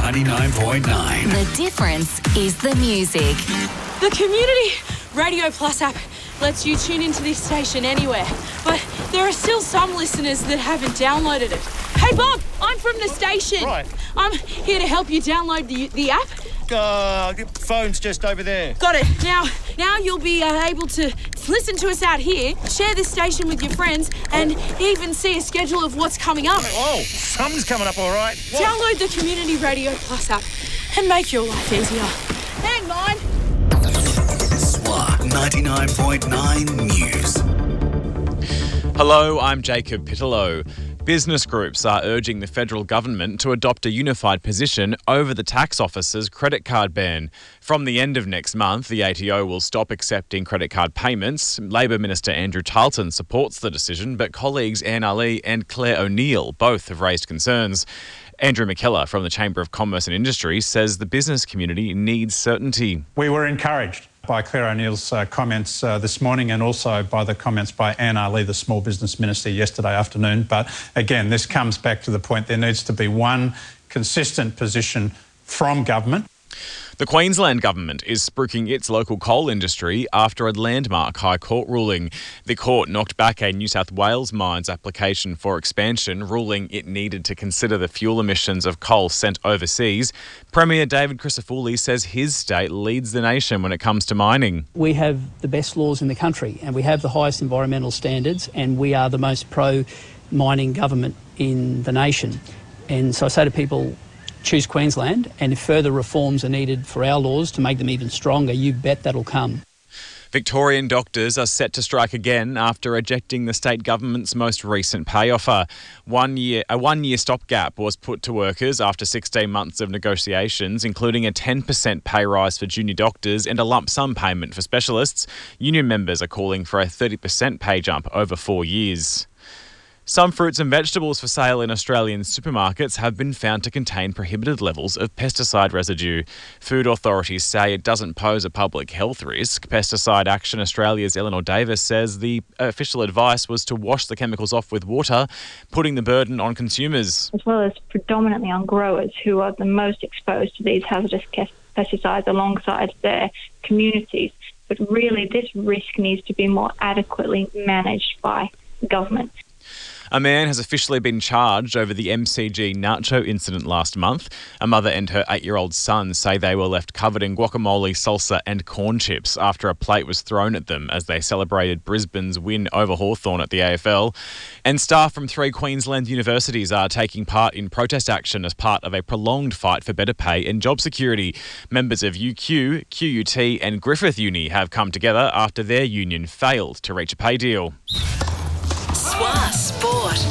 99.9. The difference is the music. The Community Radio Plus app lets you tune into this station anywhere, but there are still some listeners that haven't downloaded it. Hey Bob, I'm from the station. Right. I'm here to help you download the app. Phone's just over there. Got it. Now you'll be able to listen to us out here, share this station with your friends, and even see a schedule of what's coming up. Oh, something's coming up all right. What? Download the Community Radio Plus app and make your life easier. Hang on. SWA 99.9 News. Hello, I'm Jacob Pitalow. Business groups are urging the federal government to adopt a unified position over the tax office's credit card ban. From the end of next month, the ATO will stop accepting credit card payments. Labor Minister Andrew Tarleton supports the decision, but colleagues Anne Ali and Claire O'Neill both have raised concerns. Andrew McKellar from the Chamber of Commerce and Industry says the business community needs certainty. We were encouraged by Claire O'Neill's comments this morning, and also by the comments by Anne Ali, the Small Business Minister, yesterday afternoon. But again, this comes back to the point there needs to be one consistent position from government. The Queensland Government is spruiking its local coal industry after a landmark High Court ruling. The court knocked back a New South Wales mine's application for expansion, ruling it needed to consider the fuel emissions of coal sent overseas. Premier David Crisafulli says his state leads the nation when it comes to mining. We have the best laws in the country, and we have the highest environmental standards, and we are the most pro-mining government in the nation. And so I say to people, choose Queensland, and if further reforms are needed for our laws to make them even stronger, you bet that'll come. Victorian doctors are set to strike again after rejecting the state government's most recent pay offer. A one-year stopgap was put to workers after 16 months of negotiations, including a 10% pay rise for junior doctors and a lump sum payment for specialists. Union members are calling for a 30% pay jump over 4 years. Some fruits and vegetables for sale in Australian supermarkets have been found to contain prohibited levels of pesticide residue. Food authorities say it doesn't pose a public health risk. Pesticide Action Australia's Eleanor Davis says the official advice was to wash the chemicals off with water, putting the burden on consumers. As well as predominantly on growers who are the most exposed to these hazardous pesticides alongside their communities. But really, this risk needs to be more adequately managed by government. A man has officially been charged over the MCG nacho incident last month. A mother and her 8-year-old son say they were left covered in guacamole, salsa and corn chips after a plate was thrown at them as they celebrated Brisbane's win over Hawthorn at the AFL. And staff from 3 Queensland universities are taking part in protest action as part of a prolonged fight for better pay and job security. Members of UQ, QUT and Griffith Uni have come together after their union failed to reach a pay deal. SWA Sport.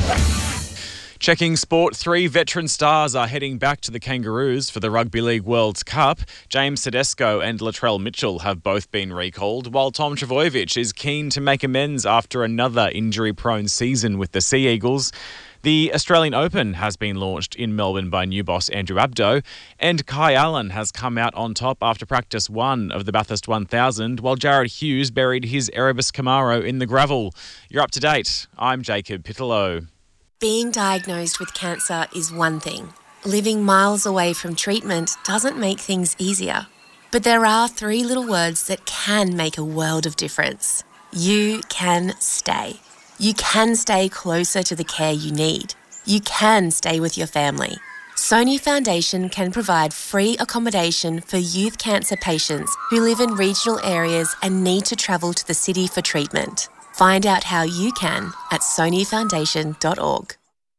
Checking sport, 3 veteran stars are heading back to the Kangaroos for the Rugby League World Cup. James Tedesco and Latrell Mitchell have both been recalled, while Tom Trbojevic is keen to make amends after another injury-prone season with the Sea Eagles. The Australian Open has been launched in Melbourne by new boss Andrew Abdo, and Kai Allen has come out on top after practice 1 of the Bathurst 1000, while Jared Hughes buried his Erebus Camaro in the gravel. You're up to date. I'm Jacob Pitalow. Being diagnosed with cancer is one thing. Living miles away from treatment doesn't make things easier. But there are 3 little words that can make a world of difference. You can stay. You can stay closer to the care you need. You can stay with your family. Sony Foundation can provide free accommodation for youth cancer patients who live in regional areas and need to travel to the city for treatment. Find out how you can at sonyfoundation.org.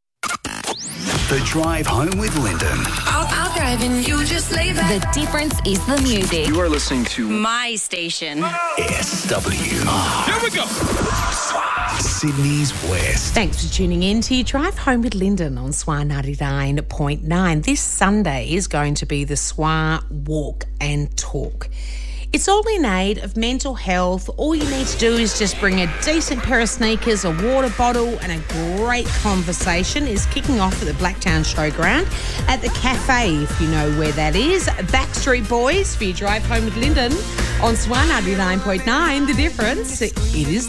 The Drive Home with Lyndon. I'll drive and you just lay back. The difference is the music. You are listening to My station. SWR. Here we go. Sydney's West. Thanks for tuning in to your Drive Home with Lyndon on SWA 99.9. This Sunday is going to be the SWA Walk and Talk. It's all in aid of mental health. All you need to do is just bring a decent pair of sneakers, a water bottle and a great conversation. It's kicking off at the Blacktown Showground at the Cafe, if you know where that is. Backstreet Boys for your Drive Home with Lyndon on SWA 99.9. The difference, it is